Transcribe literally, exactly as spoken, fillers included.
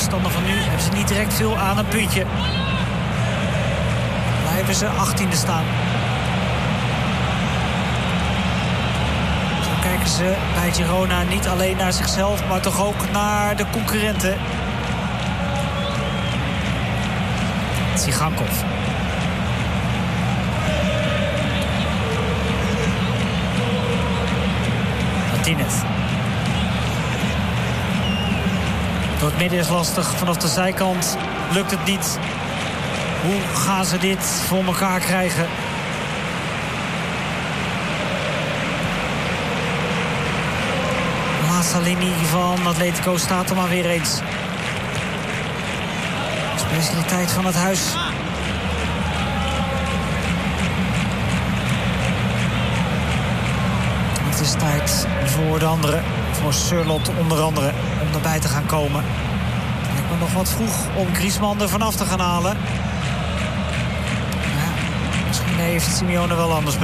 tussenstanden van nu hebben ze niet direct veel aan een puntje. Blijven ze achttiende staan. Zo kijken ze bij Girona niet alleen naar zichzelf, maar toch ook naar de concurrenten. Tsigankov. Martinez. Door het midden is lastig. Vanaf de zijkant lukt het niet. Hoe gaan ze dit voor elkaar krijgen? De laatste linie van Atletico staat er maar weer eens. Specialiteit van het huis. Het is tijd voor de anderen. Voor Sørloth onder andere. Om erbij te gaan komen. Lijkt me nog wat vroeg om Griezmann er vanaf te gaan halen. Ja, misschien heeft Simeone wel anders bedacht.